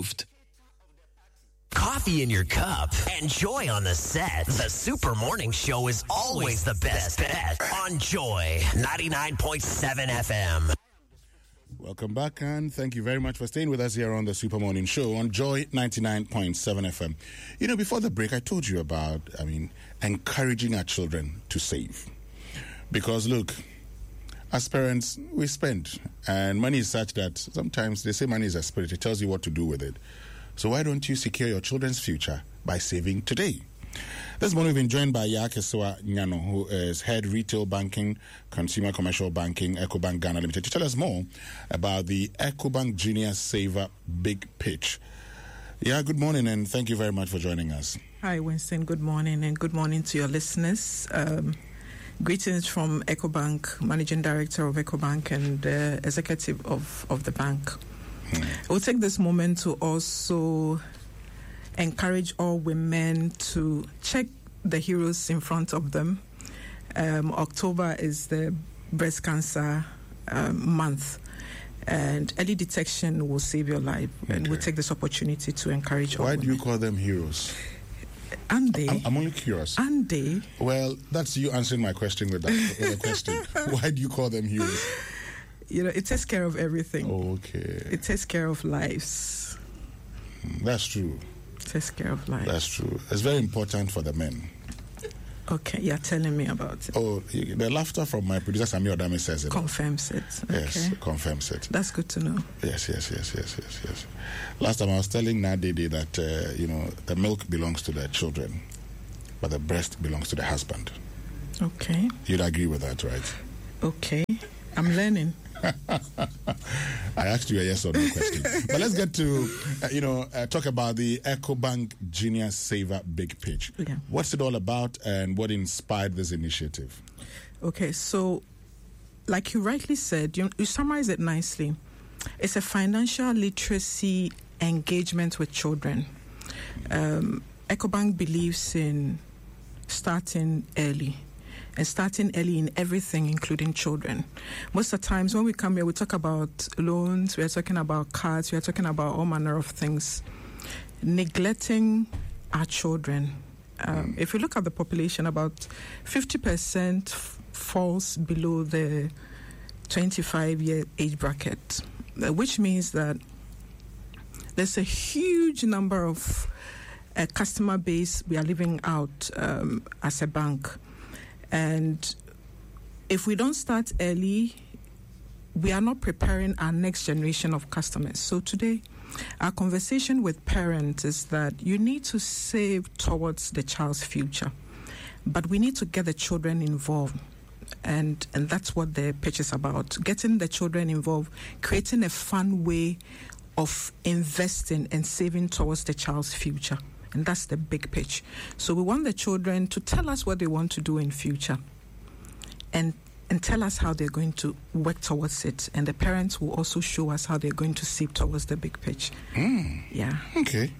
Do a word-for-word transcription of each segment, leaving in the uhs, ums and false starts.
Coffee in your cup and joy on the set. The Super Morning Show is always the best bet on Joy ninety-nine point seven F M. Welcome back, and thank you very much for staying with us here on the Super Morning Show on Joy ninety-nine point seven F M. You know, before the break, I told you about, I mean, encouraging our children to save. Because, look, as parents, we spend, and money is such that sometimes they say money is a spirit. It tells you what to do with it. So why don't you secure your children's future by saving today? This morning we've been joined by Yakeswa Nyano, who is Head Retail Banking, Consumer Commercial Banking, EcoBank Ghana Limited, to tell us more about the EcoBank Junior Saver Big Pitch. Yeah, good morning, and thank you very much for joining us. Hi, Winston. Good morning, and good morning to your listeners. Um, greetings from EcoBank, Managing Director of EcoBank and uh, Executive of, of the bank. Hmm. We'll take this moment to also encourage all women to check the heroes in front of them. Um, October is the breast cancer um, month, and early detection will save your life. Okay. And we'll take this opportunity to encourage all Why women. do you call them heroes? And they, I'm, I'm only curious. And they. Well, that's you answering my question with, that, with a question. Why do you call them heroes? You know, it takes care of everything. Okay. It takes care of lives. That's true. It takes care of lives. That's true. It's very important for the men. Okay, you're telling me about it. Oh, the laughter from my producer, Samuel Adame, says it. Confirms it. Okay. Yes, confirms it. That's good to know. Yes, yes, yes, yes, yes, yes. Last time I was telling Nadede that, uh, you know, the milk belongs to the children, but the breast belongs to the husband. Okay. You'd agree with that, right? Okay. I'm learning. I asked you a yes or no question. But let's get to, uh, you know, uh, talk about the EcoBank Junior Saver Big Pitch. Yeah. What's it all about, and what inspired this initiative? Okay, so like you rightly said, you, you summarized it nicely. It's a financial literacy engagement with children. Um, EcoBank believes in starting early. And starting early in everything, including children. Most of the times when we come here, we talk about loans, we are talking about cards, we are talking about all manner of things. Neglecting our children. Um, if you look at the population, about fifty percent f- falls below the twenty-five-year age bracket, uh, which means that there's a huge number of uh, customer base we are leaving out um, as a bank. And if we don't start early, we are not preparing our next generation of customers. So today, our conversation with parents is that you need to save towards the child's future, but we need to get the children involved. And, and that's what the pitch is about, getting the children involved, creating a fun way of investing and saving towards the child's future. And that's the big pitch. So we want the children to tell us what they want to do in future and and tell us how they're going to work towards it. And the parents will also show us how they're going to save towards the big pitch. Mm. Yeah. Okay.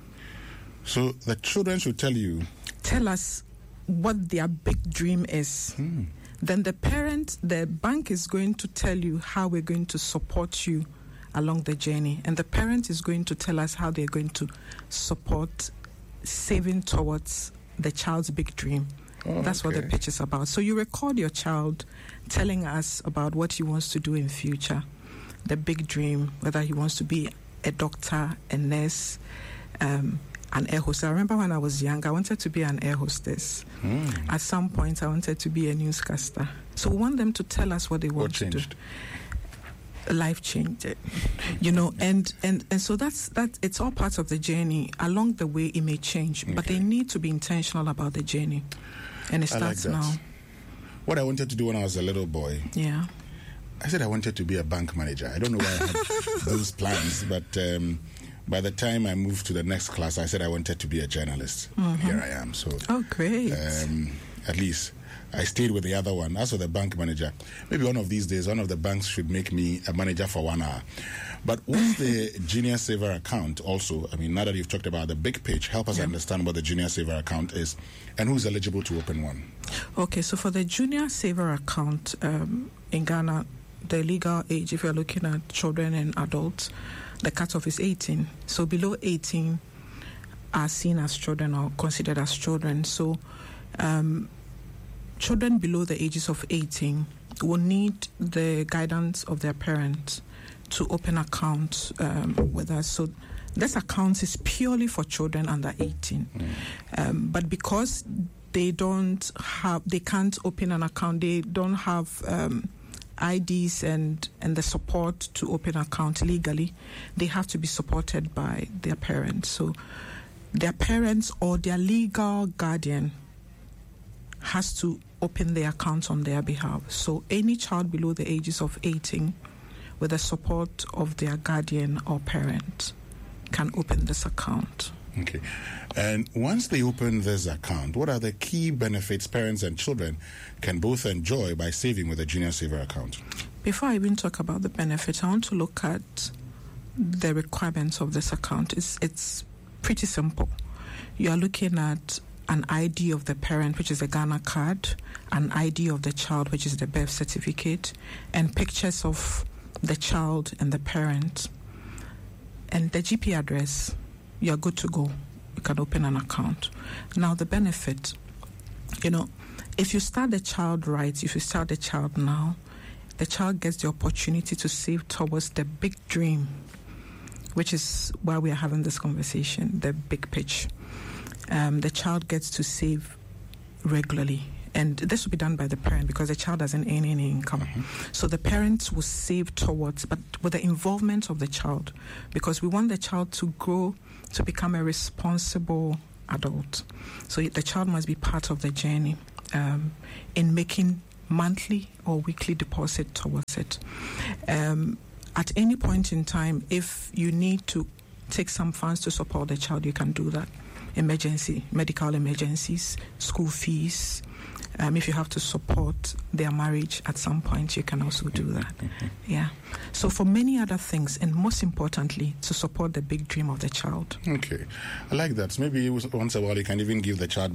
So the children should tell you. Tell us what their big dream is. Mm. Then the parent, the bank is going to tell you how we're going to support you along the journey. And the parent is going to tell us how they're going to support saving towards the child's big dream. Oh, That's okay. What the pitch is about. So you record your child telling us about what he wants to do in future, the big dream, whether he wants to be a doctor, a nurse, um, an air hostess. I remember when I was young, I wanted to be an air hostess. Mm. At some point, I wanted to be a newscaster. So we want them to tell us what they want what to do. Life changed it, you know, and, and, and so that's that. It's all part of the journey. Along the way, it may change, okay. But they need to be intentional about the journey, and it starts I like that. now. What I wanted to do when I was a little boy, yeah, I said I wanted to be a bank manager. I don't know why I had those plans, but um, by the time I moved to the next class, I said I wanted to be a journalist. Mm-hmm. Here I am. So, oh, great. Um, at least I stayed with the other one. As for the bank manager, maybe one of these days, one of the banks should make me a manager for one hour. But what's the Junior Saver account also? I mean, now that you've talked about the big pitch, help us yeah. understand what the Junior Saver account is and who's eligible to open one. Okay, so for the Junior Saver account um, in Ghana, the legal age, if you're looking at children and adults, the cutoff is eighteen. So below eighteen are seen as children or considered as children. So um, children below the ages of eighteen will need the guidance of their parents to open accounts um, with us. So this account is purely for children under eighteen. Mm. Um, but because they don't have, they can't open an account, they don't have um, I Ds and, and the support to open an account legally, they have to be supported by their parents. So their parents or their legal guardian has to open the account on their behalf. So any child below the ages of eighteen with the support of their guardian or parent can open this account. Okay. And once they open this account, what are the key benefits parents and children can both enjoy by saving with a Junior Saver account? Before I even talk about the benefits, I want to look at the requirements of this account. It's, it's pretty simple. You are looking at an I D of the parent, which is a Ghana card, an I D of the child, which is the birth certificate, and pictures of the child and the parent, and the G P address. You're good to go. You can open an account. Now, the benefit, you know, if you start the child right, if you start the child now, the child gets the opportunity to save towards the big dream, which is why we are having this conversation, the big pitch. Um, the child gets to save regularly. And this will be done by the parent because the child doesn't earn any income. Mm-hmm. So the parents will save towards, but with the involvement of the child, because we want the child to grow to become a responsible adult. So the child must be part of the journey um, in making monthly or weekly deposit towards it. Um, at any point in time, if you need to take some funds to support the child, you can do that. Emergency, medical emergencies, school fees. Um, if you have to support their marriage at some point, you can also do that. Yeah. So for many other things, and most importantly, to support the big dream of the child. Okay. I like that. So maybe once a while you can even give the child